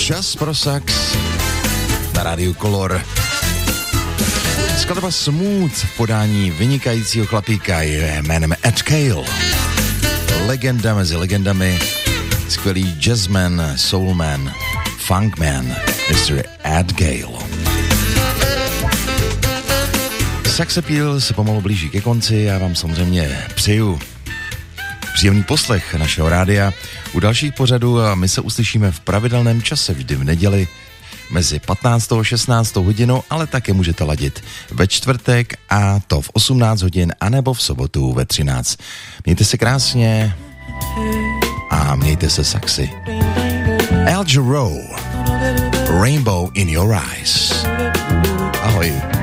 Čas pro sax na rádiu Color. Skladba Smooth v podání vynikajícího chlapíka jménem Ed Gale. Legenda mezi legendami, skvělý jazzman, soulman, funkman, Mr. Ed Gale. Sax Appeal se pomalu blíží ke konci, já vám samozřejmě přeju příjemný poslech našeho rádia u dalších pořadů a my se uslyšíme v pravidelném čase vždy v neděli mezi 15. a 16. hodinou, ale také můžete ladit ve čtvrtek a to v 18 hodin anebo v sobotu ve 13. Mějte se krásně a mějte se saxy. Al Jarreau, Rainbow in Your Eyes. Ahoj.